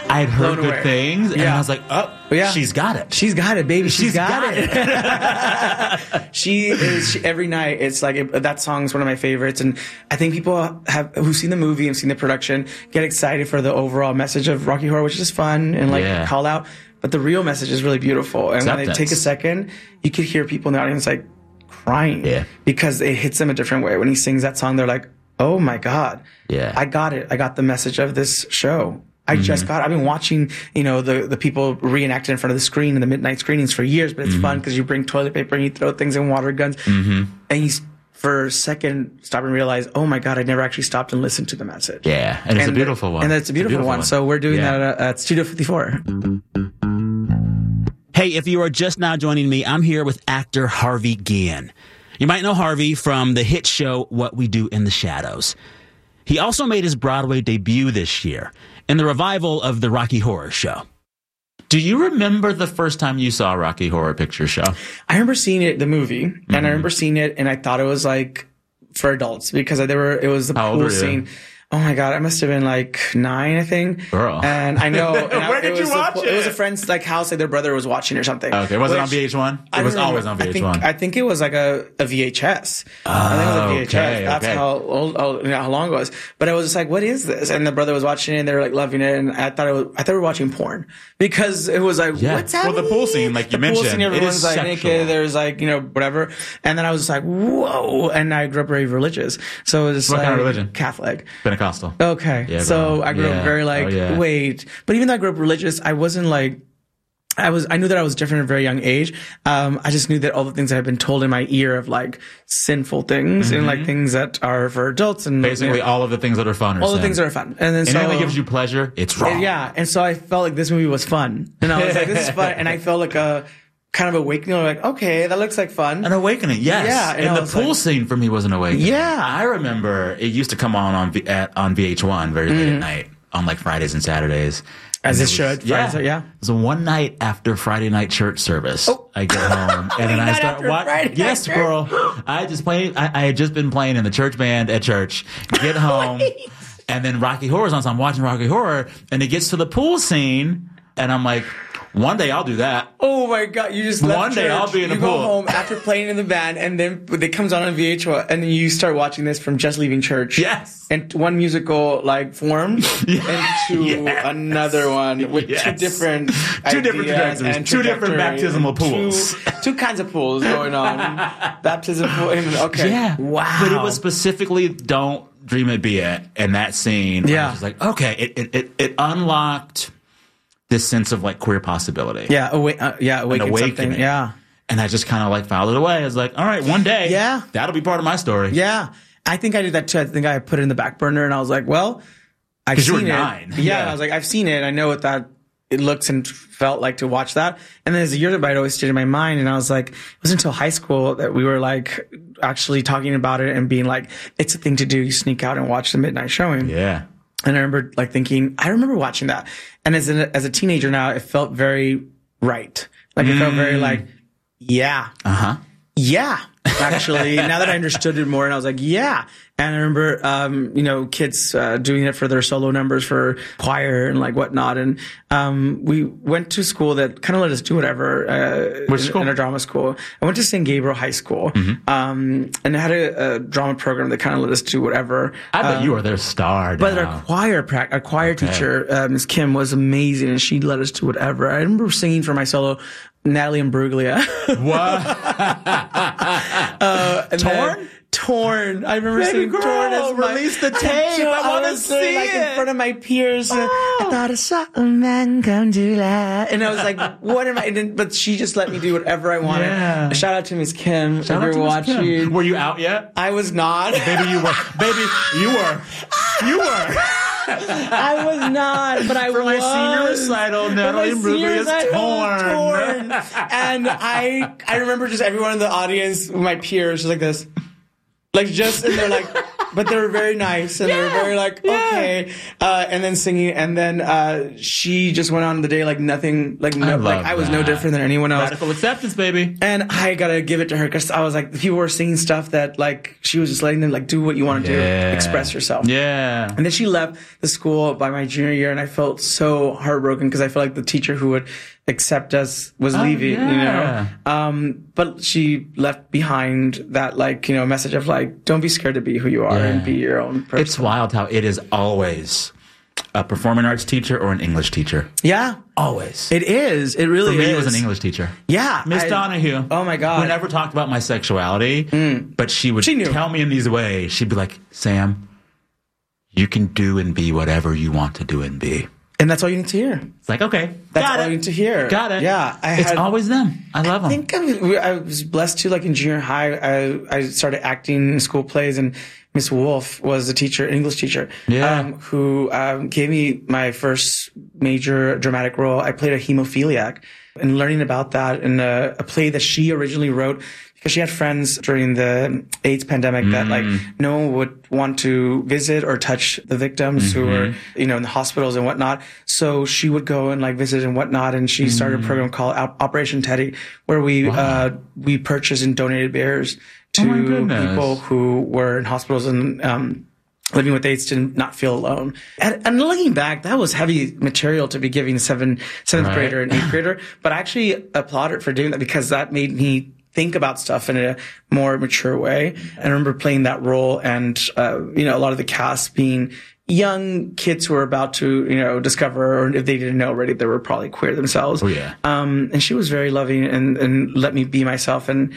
I had heard good things, and I was like, oh, she's got it. She's got it, baby. She's got it. She every night, it's like, that song's one of my favorites, and I think people who've seen the movie and seen the production get excited for the overall message of Rocky Horror, which is fun and like call out, but the real message is really beautiful. And when they take a second, you could hear people in the audience like crying because it hits them a different way. When he sings that song, they're like, oh my God, I got it. I got the message of this show. I just got it. I've been watching, the people reenact it in front of the screen in the midnight screenings for years, but it's fun because you bring toilet paper and you throw things in water guns. And you, for a second, stop and realize, oh my God, I never actually stopped and listened to the message. Yeah, and it's a beautiful one. And it's a beautiful one. So we're doing that at Studio 54. Hey, if you are just now joining me, I'm here with actor Harvey Guillen. You might know Harvey from the hit show What We Do in the Shadows. He also made his Broadway debut this year in the revival of the Rocky Horror Show. Do you remember the first time you saw Rocky Horror Picture Show? I remember seeing it, the movie, and I remember seeing it, and I thought it was like for adults because it was the pool scene. Oh my God, I must have been like 9, I think. Girl. And I know. Where did you watch it? It was a friend's house, like their brother was watching or something. Okay, was it on VH1? It was always on VH1. I think it was like a VHS. I think it was a VHS. Okay, That's how long it was. But I was just like, what is this? And the brother was watching it and they were like loving it. And I thought we were watching porn because it was like, what's happening? Well, the pool scene, like you mentioned, pool scene, everyone's like naked. There's like, whatever. And then I was just like, whoa. And I grew up very religious. So it was just what kind of religion? Catholic. Pentecostal. Okay. Yeah, so I grew up very wait. But even though I grew up religious, I wasn't like, I knew that I was different at a very young age. I just knew that all the things that had been told in my ear of like sinful things and like things that are for adults and basically all of the things that are fun. All the things that are fun. And then anything that gives you pleasure, it's wrong. Yeah. And so I felt like this movie was fun. And I was like, this is fun. And I felt like a kind of awakening. Like, okay, that looks like fun. An awakening, yes. Yeah. And the pool scene for me was an awakening. Yeah. I remember it used to come on VH1 very late at night on like Fridays and Saturdays. As it should. Yeah. It was one night after Friday night church service. I get home and then I start watching. Yes, girl. I had just been playing in the church band at church. Get home and then Rocky Horror's on. So I'm watching Rocky Horror and it gets to the pool scene and I'm like, one day I'll do that. Oh my God! You just left one day church. I'll be in a pool. You go home after playing in the band, and then it comes on VH1, and then you start watching this from just leaving church. Yes. And one musical formed into another one with two different trajectories and two different baptismal pools. Two kinds of pools going on. Baptism pool. Okay. Yeah. Wow. But it was specifically "Don't Dream It Be It" in that scene. Yeah. I was like, okay, it unlocked this sense of like queer possibility. Yeah, awakening something. Yeah. And I just kind of filed it away. I was like, all right, one day, that'll be part of my story. Yeah. I think I did that too. I think I put it in the back burner and I was like, well, I've seen it. 9. Yeah. I was like, I've seen it. I know what it looks and felt like to watch that. And then as the years went by, it always stayed in my mind. And I was like, it wasn't until high school that we were actually talking about it and being like, it's a thing to do. You sneak out and watch the midnight showing. Yeah. And I remember thinking, I remember watching that. And as a teenager now, it felt very right. It felt very yeah. Yeah. Actually, now that I understood it more and I was like, yeah. And I remember, kids, doing it for their solo numbers for choir and whatnot. And, we went to school that kind of let us do whatever, Which school? In a drama school. I went to St. Gabriel High School, and it had a drama program that kind of let us do whatever. I bet you are their star now. But our choir teacher, Ms. Kim, was amazing and she let us do whatever. I remember singing for my solo, Natalie Imbruglia. What? Torn? Torn. I remember singing Torn as release the tape. I want to see it. In front of my peers. I thought I saw a man come to life. And I was like, what am I? But she just let me do whatever I wanted. Yeah. Shout out to Miss Kim. Shout out to Miss Kim. Were you out yet? I was not. Baby, you were. Baby, you were. You were. I was not, but I was. For my senior recital, Natalie Imbruglia is torn. And I remember just everyone in the audience, my peers, just like this. And they're like, but they were very nice, and they were very like, okay, and then singing, and then she just went on the day like nothing, like I was no different than anyone else. Radical acceptance, baby. And I gotta give it to her because I was like, people were singing stuff that like she was just letting them like do what you want to do, express yourself. Yeah. And then she left the school by my junior year, and I felt so heartbroken because I felt like the teacher who would accept us was leaving, you know. But she left behind that like, you know, message of like, don't be scared to be who you are and be your own person. It's wild how it is always a performing arts teacher or an English teacher. Yeah. Always. It is. It really is. For me, it was an English teacher. Yeah. Miss Donahue. Oh my God. We never talked about my sexuality, but she would tell me in these ways. She'd be like, Sam, you can do and be whatever you want to do and be. And that's all you need to hear. It's like, okay. That's all you need to hear. Got it. Yeah. It's always them. I love them. I think I was blessed too, like in junior high, I started acting in school plays, and Miss Wolf was a teacher, an English teacher, who gave me my first major dramatic role. I played a hemophiliac, and learning about that in a play that she originally wrote, because she had friends during the AIDS pandemic that like no one would want to visit or touch the victims who were, you know, in the hospitals and whatnot. So she would go and like visit and whatnot. And she started a program called Operation Teddy, where we purchased and donated bears to people who were in hospitals and, living with AIDS to not feel alone. And looking back, that was heavy material to be giving seventh grader and 8th grader. But I actually applaud her for doing that, because that made me think about stuff in a more mature way. And I remember playing that role, and, you know, a lot of the cast being young kids who were about to, you know, discover, or if they didn't know already, they were probably queer themselves. Oh, yeah. And she was very loving and let me be myself. And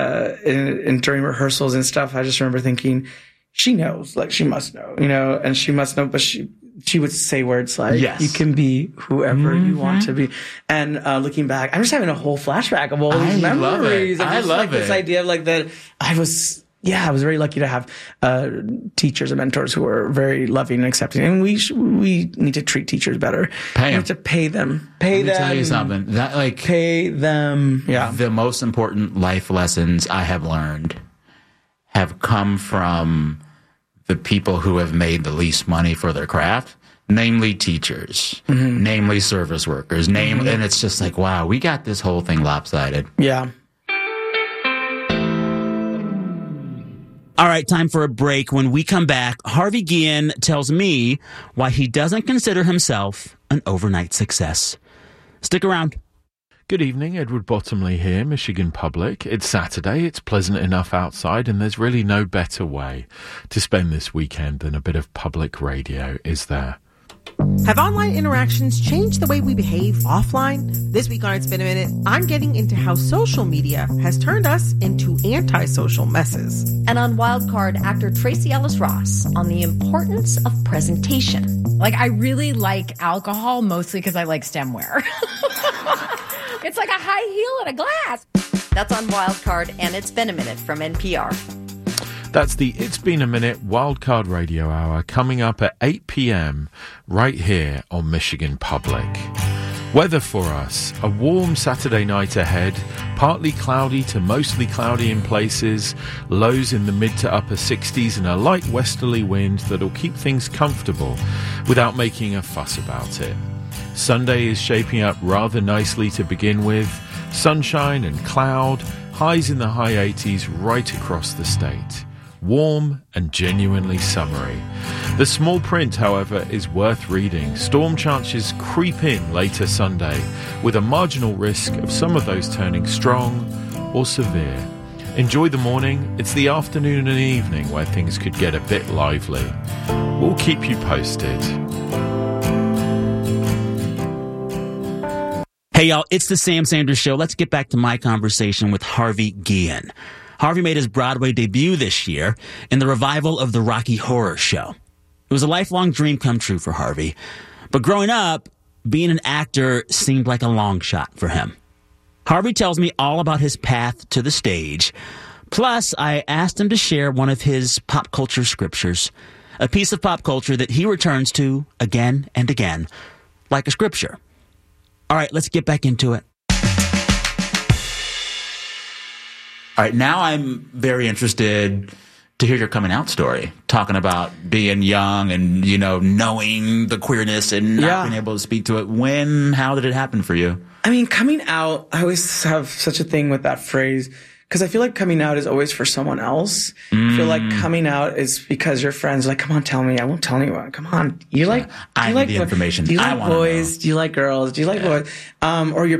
during rehearsals and stuff, I just remember thinking, she knows, like she must know, you know, and she must know, but she would say words like, you can be whoever you want to be. And looking back, I'm just having a whole flashback of all these memories. I love it. This idea of like that I was very lucky to have teachers and mentors who were very loving and accepting. And we need to treat teachers better. We need to pay them. Let me tell you something. That like pay them. Yeah. The most important life lessons I have learned have come from the people who have made the least money for their craft, namely teachers, namely service workers, and it's just like, wow, we got this whole thing lopsided. Yeah. All right, time for a break. When we come back, Harvey Guillen tells me why he doesn't consider himself an overnight success. Stick around. Good evening, Edward Bottomley here, Michigan Public. It's Saturday, it's pleasant enough outside, and there's really no better way to spend this weekend than a bit of public radio, is there? Have online interactions changed the way we behave offline? This week on It's Been a Minute, I'm getting into how social media has turned us into antisocial messes. And on Wildcard, actor Tracy Ellis Ross on the importance of presentation. Like, I really like alcohol, mostly because I like stemware. It's like a high heel and a glass. That's on Wildcard, and It's Been a Minute from NPR. That's the It's Been a Minute Wildcard Radio Hour, coming up at 8 p.m. right here on Michigan Public. Weather for us, a warm Saturday night ahead, partly cloudy to mostly cloudy in places, lows in the mid to upper 60s and a light westerly wind that'll keep things comfortable without making a fuss about it. Sunday is shaping up rather nicely to begin with. Sunshine and cloud, highs in the high 80s right across the state. Warm and genuinely summery. The small print, however, is worth reading. Storm chances creep in later Sunday, with a marginal risk of some of those turning strong or severe. Enjoy the morning. It's the afternoon and evening where things could get a bit lively. We'll keep you posted. Hey, y'all, it's the Sam Sanders Show. Let's get back to my conversation with Harvey Guillen. Harvey made his Broadway debut this year in the revival of the Rocky Horror Show. It was a lifelong dream come true for Harvey. But growing up, being an actor seemed like a long shot for him. Harvey tells me all about his path to the stage. Plus, I asked him to share one of his pop culture scriptures, a piece of pop culture that he returns to again and again, like a scripture. All right, let's get back into it. All right, now I'm very interested to hear your coming out story, talking about being young and, you know, knowing the queerness and not being able to speak to it. How did it happen for you? I mean, coming out, I always have such a thing with that phrase because I feel like coming out is always for someone else. I feel like coming out is because your friends are like, come on, tell me. I won't tell anyone. Come on. I need the information. Do you like boys? Do you like girls? Do you like boys? Or your